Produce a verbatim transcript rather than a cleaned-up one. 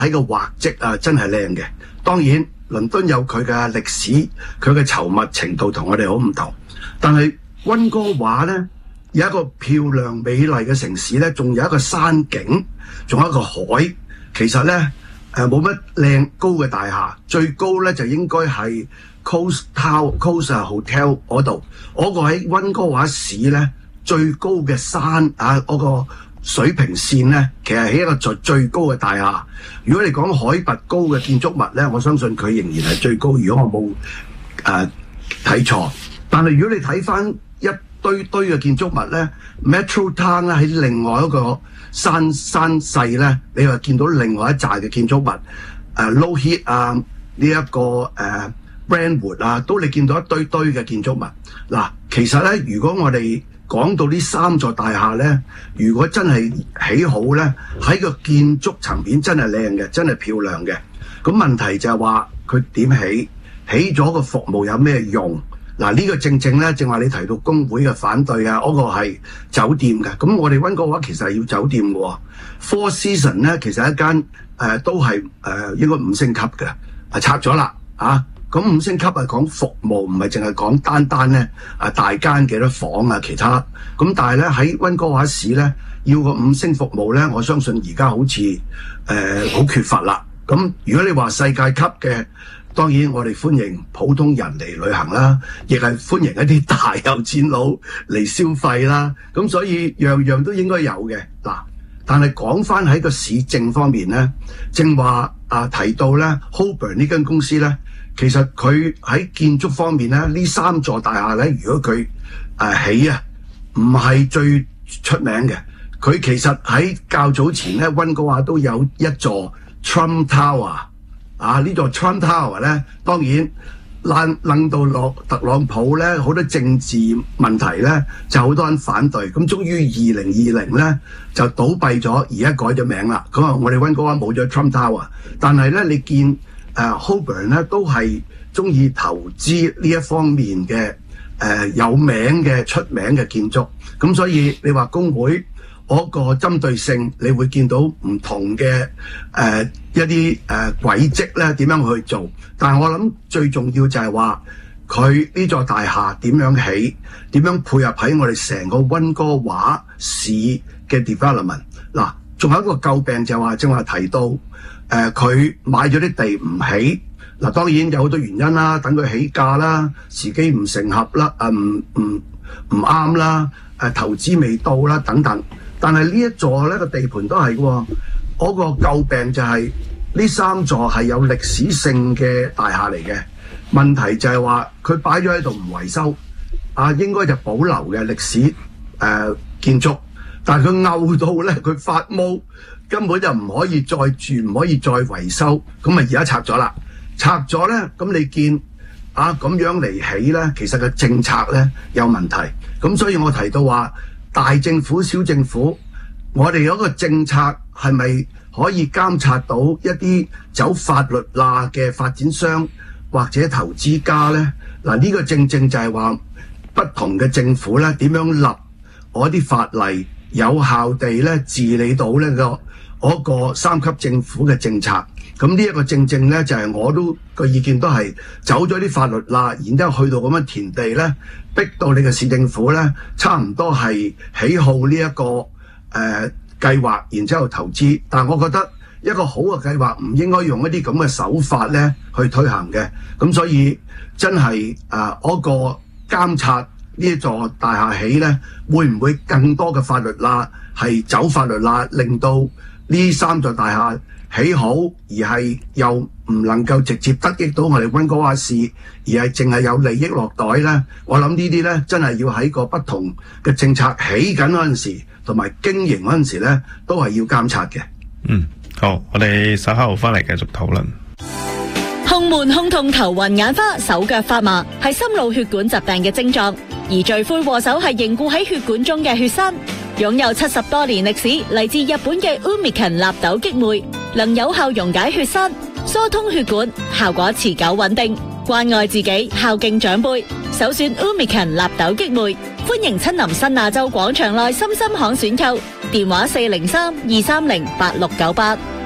喺個畫質啊真係靚嘅。當然倫敦有佢嘅歷史，佢嘅稠密程度同我哋好唔同，但係溫哥華咧有一個漂亮美麗嘅城市咧，仲有一個山景，仲有一個海。其實咧誒冇乜靚高嘅大廈，最高咧就應該係 Coast Tower Coast Hotel 嗰度，嗰個喺溫哥華市咧最高嘅山啊，嗰個水平線咧，其實係一個最最高嘅大廈。如果你講海拔高嘅建築物咧，我相信佢仍然係最高。如果我冇誒睇錯，但係如果你睇翻一堆堆嘅建築物咧 ，Metro Town 咧喺另外一個山山勢咧，你又見到另外一紮嘅建築物，誒、呃、Low Heat 啊，呢、這、一個誒、呃、Brentwood 啊，都你見到一堆堆嘅建築物。嗱，其實咧，如果我哋講到呢三座大廈咧，如果真係起好咧，喺個建築層面真係靚嘅，真係漂亮嘅。咁問題就係話佢點起，起咗個服務有咩用？嗱，呢個正正咧，正話你提到工會嘅反對啊，嗰、那個係酒店嘅。咁我哋溫哥華其實係要酒店嘅喎。Four Seasons 咧，其實一間誒、呃、都係誒、呃、應該五星級嘅，係拆咗啦啊！咁五星級係講服務，唔係淨係講單單咧啊大間幾多房啊其他。咁但係咧喺溫哥華市咧，要個五星服務咧，我相信而家好似誒好缺乏啦。咁如果你話世界級嘅，當然我哋歡迎普通人嚟旅行啦，亦係歡迎一啲大有錢佬嚟消費啦。咁所以樣樣都應該有嘅。嗱，但係講翻喺個市政方面咧，正話啊提到咧 Holburn 呢間公司咧。其實佢喺建築方面咧，呢三座大廈咧，如果佢誒、呃、起啊，唔係最出名嘅。佢其實喺較早前咧，溫哥華都有一座 Trump Tower 啊，呢座 Trump Tower 咧，當然爛撚到落特朗普咧，好多政治問題咧，就好多人反對。咁終於二零二零咧就倒閉咗，而家改咗名啦。咁啊，我哋溫哥華冇咗 Trump Tower， 但係咧你見。誒、uh, Holburn 咧都係中意投資呢一方面嘅誒、呃、有名嘅出名嘅建築，咁所以你話工會嗰個針對性，你會見到唔同嘅誒、呃、一啲誒、呃、軌跡咧點樣去做，但係我諗最重要就係話佢呢座大廈點樣起，點樣配合喺我哋成個溫哥華市嘅 development。嗱，仲有一個詬病就係話正話提到。誒佢、呃、買咗啲地唔起，嗱、啊、當然有好多原因啦，等佢起價啦，時機唔成合啦，誒唔唔唔啱啦，誒、啊、投資未到啦等等。但係呢一座咧個地盤都係嘅喎，嗰個詬病就係、是、呢三座係有歷史性嘅大廈嚟嘅，問題就係話佢擺咗喺度唔維修，啊應該就保留嘅歷史誒、呃、建築，但係佢漚到咧佢發毛。根本就唔可以再住，唔可以再維修，咁啊而家拆咗啦，拆咗咧，咁你見啊咁樣嚟起咧，其實個政策咧有問題，咁所以我提到話大政府、小政府，我哋嗰個政策係咪可以監察到一啲走法律罅嘅發展商或者投資家咧？嗱，呢個正正就係話不同嘅政府咧點樣立嗰啲法例，有效地咧治理到呢個。嗰個三級政府嘅政策，咁呢一個正正咧就係、是、我都個意見都係走咗啲法律啦，然之後去到咁樣田地咧，逼到你嘅市政府咧，差唔多係喜好呢、這、一個誒、呃、計劃，然之後投資。但係我覺得一個好嘅計劃唔應該用一啲咁嘅手法咧去推行嘅。咁所以真係啊嗰個監察呢一座大廈起咧，會唔會更多嘅法律啦係走法律啦，令到呢三座大廈起好，而係又唔能夠直接得益到我哋溫哥華市，而係淨係有利益落袋咧。我諗呢啲咧，真係要喺個不同嘅政策起緊嗰陣時，同埋經營嗰陣時咧，都係要監察嘅。 嗯，好，我哋稍後翻嚟繼續討論。 胸悶、胸痛、頭暈眼花、手腳發麻，係心腦血管疾病嘅症狀，而罪魁禍首係凝固喺血管中嘅血栓。擁有七十多年歷史，嚟自日本嘅 Umiken 納豆激酶，能有效溶解血栓、疏通血管，效果持久穩定。關愛自己，孝敬長輩，首選 Umiken 納豆激酶。歡迎親臨新亞洲廣場內深深巷選購，電話四零三二三零八六九八。